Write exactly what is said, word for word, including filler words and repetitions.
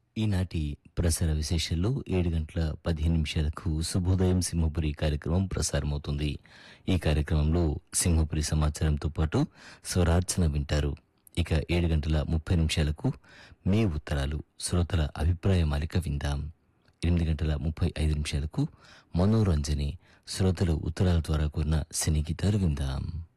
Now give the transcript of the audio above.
ఈనాటి ప్రసార విశేషాల్లో ఏడు గంటల పదిహేను నిమిషాలకు శుభోదయం సింహపురి కార్యక్రమం ప్రసారమవుతుంది. ఈ కార్యక్రమంలో సింహపురి సమాచారంతో పాటు స్వరార్చన వింటారు. ఇక ఏడు గంటల ముప్పై నిమిషాలకు మే ఉత్తరాలు శ్రోతల అభిప్రాయ మాలిక విందాం. ఎనిమిది గంటల ముప్పై ఐదు నిమిషాలకు మనోరంజని శ్రోతలు ఉత్తరాల ద్వారా కూడిన సినీ గీతాలు విందాం.